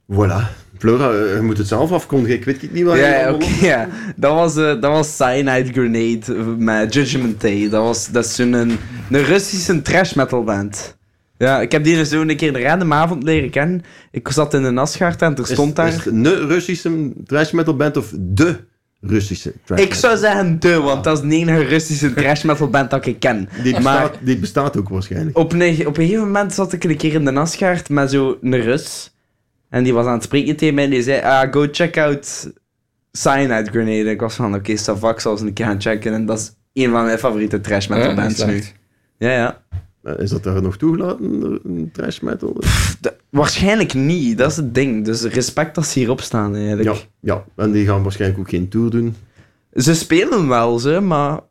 Voilà. Flora, je moet het zelf afkondigen. Ik weet niet wat je Ja, allemaal- oké, ja. Dat was Cyanide Grenade met Judgment Day. Dat is zo'n een Russische trash metal band. Ja, ik heb die zo een keer de random avond leren kennen. Ik zat in de Asgaard en er stond daar... Is het een Russische trash metal band of de Russische trash Ik zou zeggen want dat is de enige Russische trash metal band dat ik ken. Die bestaat ook waarschijnlijk. Op een gegeven moment zat ik een keer in de Asgaard met zo'n Rus. En die was aan het spreken tegen mij en die zei, go check out Cyanide Grenade. En ik was van, oké, ik zal eens een keer gaan checken. En dat is een van mijn favoriete trash metal bands nu. Ja. Is dat daar nog toegelaten, een trash metal? Waarschijnlijk niet, dat is het ding. Dus respect dat ze hierop staan eigenlijk. Ja, en die gaan waarschijnlijk ook geen tour doen. Ze spelen wel, maar...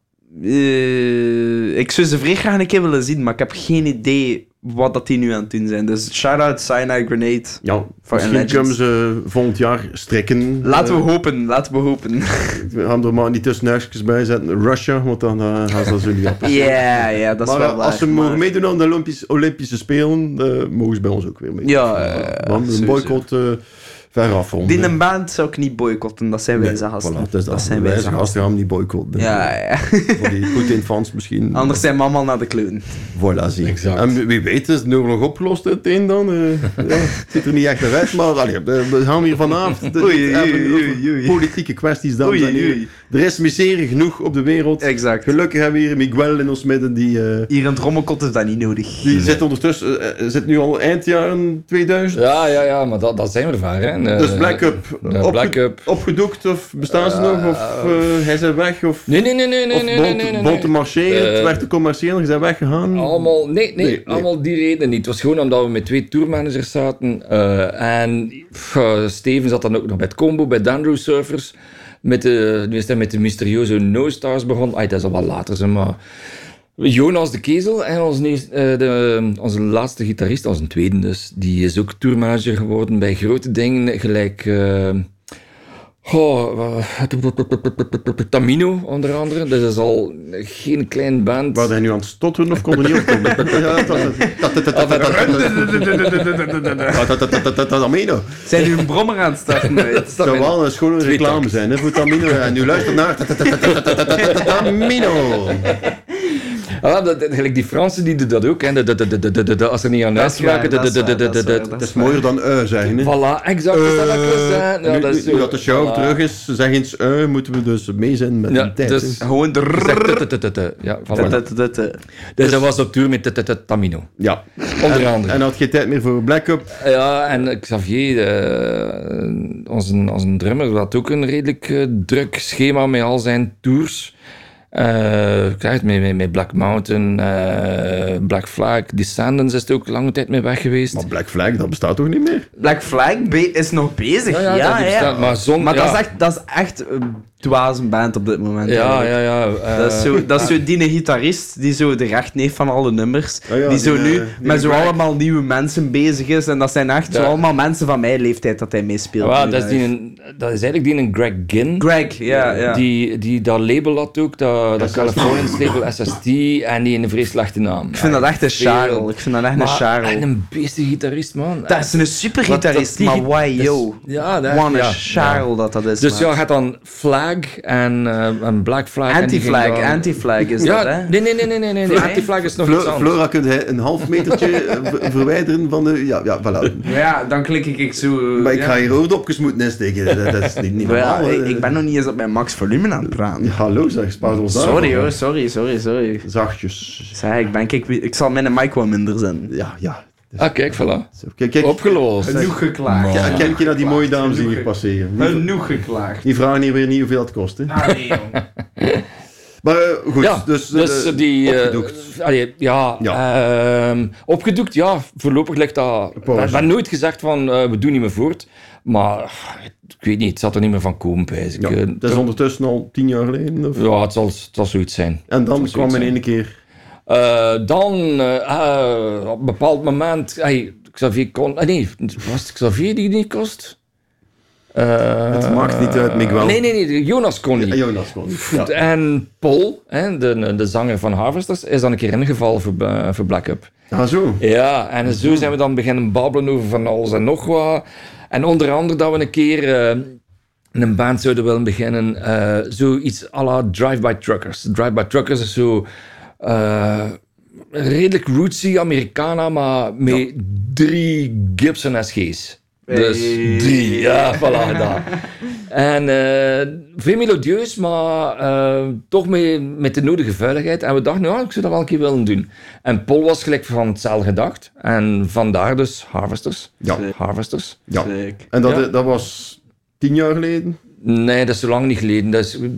ik zou ze vrij graag een keer willen zien, maar ik heb geen idee wat dat die nu aan het doen zijn. Dus shout-out Cyanide Grenade. Ja, Voor misschien Legends. kunnen ze volgend jaar strekken. Laten we hopen. We gaan er maar niet tussen huisjes bij zetten. Russia, want dan gaan ze dat zo niet op. Ja, dat is Maar wel waar. als ze mogen meedoen aan de Olympische Spelen, mogen ze bij ons ook weer mee. Want een sowieso. boycott ver afronden. Die een band zou ik niet boycotten, dat zijn wij Nee, gasten. voilà, dat zijn zijn wij wij gasten, gaan hem niet boycotten. Ja. Voor die Poetin-fans misschien. Anders zijn we allemaal naar de kloon. Voilà, zie. Exact. En wie weet is het nu nog opgelost het een dan. Het ziet er niet echt naar uit, maar allee, we gaan hier vanavond hebben over politieke kwesties. Dames en heren. Er is miserie genoeg op de wereld. Exact. Gelukkig hebben we hier Miguel in ons midden. Die Hier in het rommelkot is dat niet nodig. zit ondertussen, zit nu al eind jaren 2000. Ja, maar dat zijn we ervan, hè. Dus Black Up, Black Up. opgedoekt of bestaan ze nog? Of hij is weg? Of Nee. begon te marcheren, het werd te commercieel, je bent weggegaan. Allemaal, nee, Nee. allemaal die redenen niet. Het was gewoon omdat we met 2 tourmanagers zaten. En Steven zat dan ook nog bij het Combo, bij Dandrew Surfers. Nu is hij met de mysterieuze No Stars begonnen. Dat is al wat later, zeg maar. Jonas de Kezel en onze laatste gitarist, onze tweede dus, die is ook tourmanager geworden bij grote dingen, gelijk... Tamino, onder andere. Dat is al geen klein band. Waar hij nu aan het stotteren of kon er niet op komen? Tamino. Zijn nu een brommer aan het starten? Het zou wel een schone reclame zijn, hè, voor Tamino. En nu luistert naar Tamino. Gelijk die Fransen die doen dat ook. Hè. Als ze niet aan huis geraken. Dat is mooier dan zeggen. Hè. Voilà, exact. Dat wil zijn. Ja, dat is Nu dat de show terug is, zeg eens moeten we dus mee zijn met de tijd. dus hè. Gewoon ja, voilà. Dus dat was op tour met Tamino. Ja. Onder andere. En had geen tijd meer voor Black Up. Ja, en Xavier, onze drummer, had ook een redelijk druk schema met al zijn tours. Met Black Mountain, Black Flag, Descendants is er ook lange tijd mee weg geweest. Maar Black Flag, dat bestaat toch niet meer? Black Flag is nog bezig. Ja, die bestaat, maar dat is echt dwaas een band op dit moment. Ja. Dat is zo die gitarist die zo de recht heeft van alle nummers. Ja, die zo die, nu die met zo Greg. allemaal nieuwe mensen bezig is. En dat zijn echt zo allemaal mensen van mijn leeftijd dat hij meespeelt. Ja, nu dat is eigenlijk die een Greg Ginn. Greg, ja. Die dat label had ook, dat Californians label SST, en die een vrees slechte naam. Ik vind dat echt een Charles. En een beestige gitarist, man. Dat is een super gitarist, maar why, yo. Ja, Wat een Charles dat is. Dus man. ja, gaat dan Flag en Black Flag. Anti-flag is dat, hè? Nee. Anti-Flag is nog iets anders. Flora, kun jij een half metertje verwijderen van de... Ja, voilà. Ja, dan klik ik zo... Maar ik ga hier oordopjes moeten insteken. Dat is niet normaal. Ja, hè. ik ben nog niet eens op mijn max volume aan het praten. Ja, hallo zeg, spaar ons daar. Sorry hoor, sorry. Zachtjes. Zeg, ik zal mijn mic wat minder zijn. Ja. Ah, kijk, voilà. Zo, kijk. Opgelost. Genoeg geklaagd. Ja, ken je naar die mooie dames die hier passeren? Genoeg geklaagd. Die vragen hier weer niet hoeveel het kost, hè? Ah, nee, jong. Maar goed, Ja, dus die... opgedoekt. Opgedoekt, ja. Voorlopig ligt dat... We Pauze. hebben nooit gezegd van, we doen niet meer voort. Maar, ik weet niet, het zal er niet meer van komen, pijs ik. Ja, dat is ondertussen al 10 jaar geleden. Of? Ja, het zal zoiets zijn. En dan zal kwam zoiets in zijn. één keer... Op een bepaald moment... Xavier kon... nee, was het Xavier die niet kost? Het maakt niet uit, Miguel. Nee, Jonas kon niet. Ja, Jonas kon niet. Ja. En Paul, de zanger van Harvesters, is dan een keer ingevallen voor Black Up. Ah, zo. Ja, en zo zijn we dan beginnen babbelen over van alles en nog wat. En onder andere dat we een keer een band zouden willen beginnen. Zoiets à la Drive-By Truckers. Drive-By Truckers is zo redelijk rootsy Americana, maar met 3 Gibson SG's. Dus 3, ja, voilà, dat. En veel melodieus, maar toch met de nodige vuiligheid. En we dachten, ja, ik zou dat wel een keer willen doen. En Paul was gelijk van hetzelfde gedacht. En vandaar dus Harvesters. Ja. Harvesters. Ja. En dat was 10 jaar geleden? Nee, dat is zo lang niet geleden. Dat is